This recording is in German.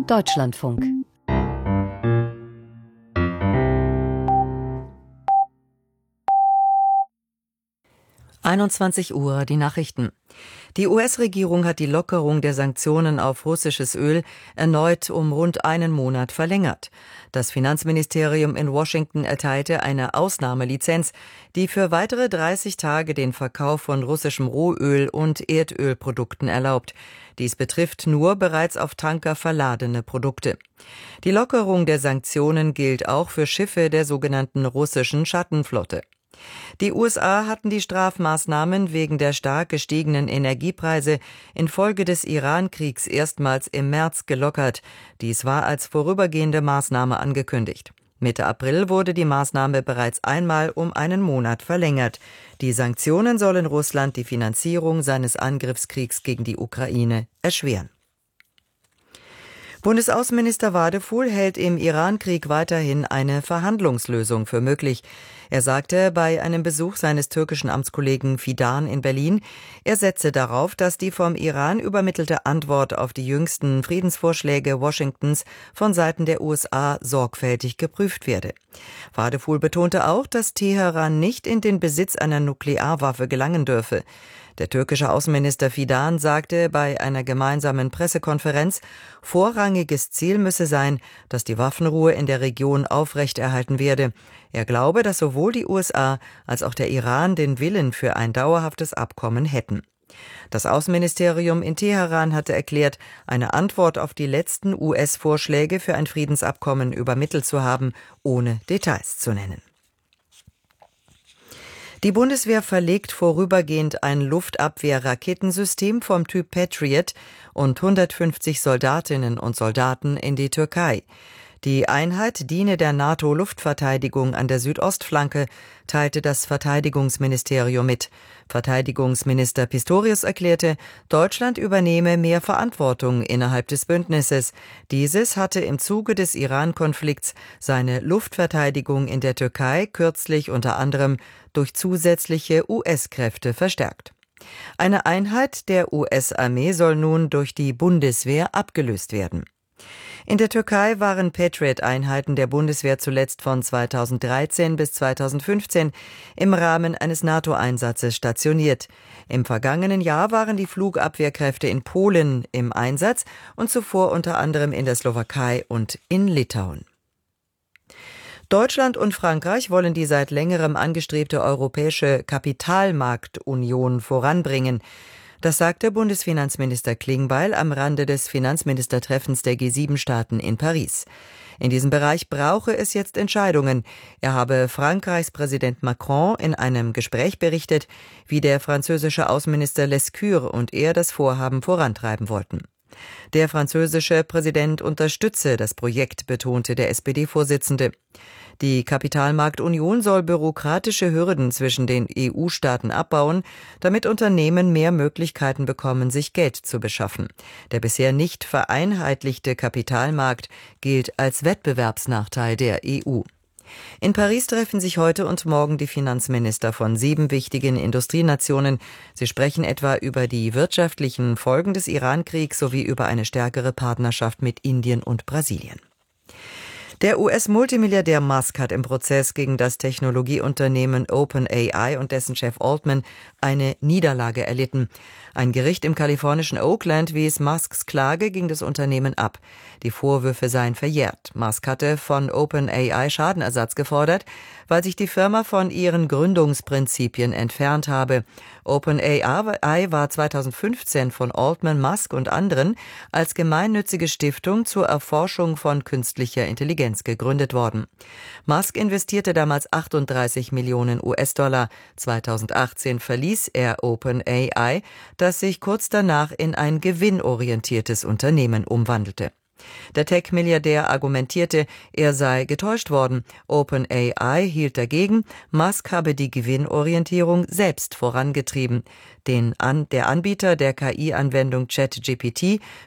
Deutschlandfunk. 21 Uhr, die Nachrichten. Die US-Regierung hat die Lockerung der Sanktionen auf russisches Öl erneut um rund einen Monat verlängert. Das Finanzministerium in Washington erteilte eine Ausnahmelizenz, die für weitere 30 Tage den Verkauf von russischem Rohöl und Erdölprodukten erlaubt. Dies betrifft nur bereits auf Tanker verladene Produkte. Die Lockerung der Sanktionen gilt auch für Schiffe der sogenannten russischen Schattenflotte. Die USA hatten die Strafmaßnahmen wegen der stark gestiegenen Energiepreise infolge des Iran-Kriegs erstmals im März gelockert. Dies war als vorübergehende Maßnahme angekündigt. Mitte April wurde die Maßnahme bereits einmal um einen Monat verlängert. Die Sanktionen sollen Russland die Finanzierung seines Angriffskriegs gegen die Ukraine erschweren. Bundesaußenminister Wadefuhl hält im Iran-Krieg weiterhin eine Verhandlungslösung für möglich. Er sagte bei einem Besuch seines türkischen Amtskollegen Fidan in Berlin, er setze darauf, dass die vom Iran übermittelte Antwort auf die jüngsten Friedensvorschläge Washingtons von Seiten der USA sorgfältig geprüft werde. Wadefuhl betonte auch, dass Teheran nicht in den Besitz einer Nuklearwaffe gelangen dürfe. Der türkische Außenminister Fidan sagte bei einer gemeinsamen Pressekonferenz, vorrangiges Ziel müsse sein, dass die Waffenruhe in der Region aufrechterhalten werde. Er glaube, dass sowohl die USA als auch der Iran den Willen für ein dauerhaftes Abkommen hätten. Das Außenministerium in Teheran hatte erklärt, eine Antwort auf die letzten US-Vorschläge für ein Friedensabkommen übermittelt zu haben, ohne Details zu nennen. Die Bundeswehr verlegt vorübergehend ein Luftabwehr-Raketensystem vom Typ Patriot und 150 Soldatinnen und Soldaten in die Türkei. Die Einheit diene der NATO-Luftverteidigung an der Südostflanke, teilte das Verteidigungsministerium mit. Verteidigungsminister Pistorius erklärte, Deutschland übernehme mehr Verantwortung innerhalb des Bündnisses. Dieses hatte im Zuge des Iran-Konflikts seine Luftverteidigung in der Türkei kürzlich unter anderem durch zusätzliche US-Kräfte verstärkt. Eine Einheit der US-Armee soll nun durch die Bundeswehr abgelöst werden. In der Türkei waren Patriot-Einheiten der Bundeswehr zuletzt von 2013 bis 2015 im Rahmen eines NATO-Einsatzes stationiert. Im vergangenen Jahr waren die Flugabwehrkräfte in Polen im Einsatz und zuvor unter anderem in der Slowakei und in Litauen. Deutschland und Frankreich wollen die seit längerem angestrebte europäische Kapitalmarktunion voranbringen. Das sagte Bundesfinanzminister Klingbeil am Rande des Finanzministertreffens der G7-Staaten in Paris. In diesem Bereich brauche es jetzt Entscheidungen. Er habe Frankreichs Präsident Macron in einem Gespräch berichtet, wie der französische Außenminister Lescure und er das Vorhaben vorantreiben wollten. Der französische Präsident unterstütze das Projekt, betonte der SPD-Vorsitzende. Die Kapitalmarktunion soll bürokratische Hürden zwischen den EU-Staaten abbauen, damit Unternehmen mehr Möglichkeiten bekommen, sich Geld zu beschaffen. Der bisher nicht vereinheitlichte Kapitalmarkt gilt als Wettbewerbsnachteil der EU. In Paris treffen sich heute und morgen die Finanzminister von 7 wichtigen Industrienationen. Sie sprechen etwa über die wirtschaftlichen Folgen des Iran-Kriegs sowie über eine stärkere Partnerschaft mit Indien und Brasilien. Der US-Multimilliardär Musk hat im Prozess gegen das Technologieunternehmen OpenAI und dessen Chef Altman eine Niederlage erlitten. Ein Gericht im kalifornischen Oakland wies Musks Klage gegen das Unternehmen ab. Die Vorwürfe seien verjährt. Musk hatte von OpenAI Schadenersatz gefordert, weil sich die Firma von ihren Gründungsprinzipien entfernt habe. OpenAI war 2015 von Altman, Musk und anderen als gemeinnützige Stiftung zur Erforschung von künstlicher Intelligenz gegründet worden. Musk investierte damals 38 Millionen US-Dollar. 2018 verließ er OpenAI, das sich kurz danach in ein gewinnorientiertes Unternehmen umwandelte. Der Tech-Milliardär argumentierte, er sei getäuscht worden. OpenAI hielt dagegen, Musk habe die Gewinnorientierung selbst vorangetrieben. Der Anbieter der KI-Anwendung ChatGPT